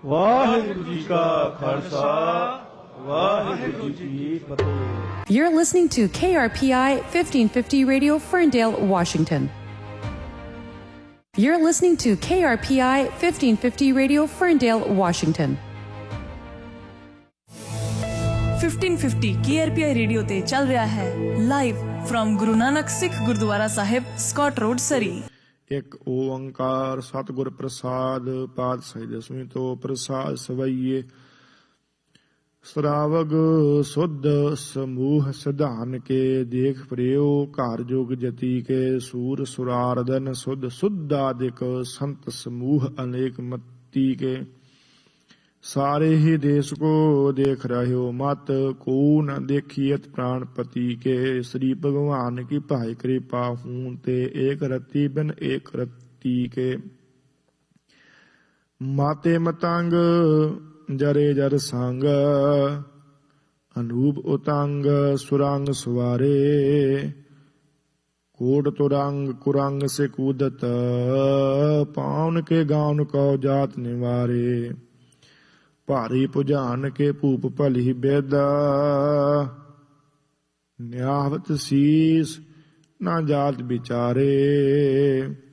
ਵਾਹਿਗੁਰੂ ਜੀ ਕਾ ਖਾਲਸਾ, ਵਾਹਿਗੁਰੂ ਜੀ ਕੀ ਫਤਿਹ। You're listening to KRPI 1550 Radio, Ferndale, Washington. You're listening to KRPI 1550 Radio, Ferndale, Washington. 1550 KRPI radio ਤੇ ਚੱਲ ਰਿਹਾ ਹੈ live from Guru Nanak Sikh Gurdwara Sahib, Scott road, ਸਰੀ। ਇੱਕ ਓੰਕਾਰ ਸਤਿਗੁਰ ਪ੍ਰਸਾਦ, ਪਾਤਸ਼ਾਹੀ ਦਸਵੀਂ ਤੋਂ ਪ੍ਰਸਾਦ ਸਵਈਏ। ਸਰਾਵਗ ਸੁਧ ਸਮੂਹ ਸਿਧਾਨ ਕੇ, ਦੇਖ ਪ੍ਰਿਓ ਘਰ ਜੋਗ ਜਤੀ ਕੇ। ਸੂਰ ਸੁਰਾਰਦਨ ਸੁਧ ਸੁਧਾਦਿਕ, ਸੰਤ ਸਮੂਹ ਅਨੇਕ ਮਤੀ ਕੇ। सारे ही देश को देख रहे हो मत, को न देखियत प्राणपति के। श्री भगवान की भाई कृपा हूं ते, एक रति बिन एक रति के। माते मतंग जरे जर संग, अनूप उतंग सुरंग सुवारे। कोट तुरंग कुरंग से कूदत, पावन के गाउन को जात निवारे। ਭਾਰੀ ਭੁਜਾਨ ਕੇ ਭੂਪ ਭਲੀ ਬੇਦਾ, ਨਿਆਵਤ ਸੀਸ ਨਾ ਜਾਤ ਵਿਚਾਰੇ।